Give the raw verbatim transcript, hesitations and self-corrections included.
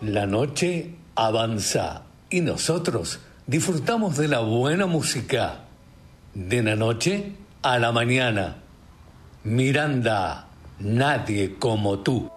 La noche avanza y nosotros disfrutamos de la buena música. De la noche a la mañana. Miranda, nadie como tú.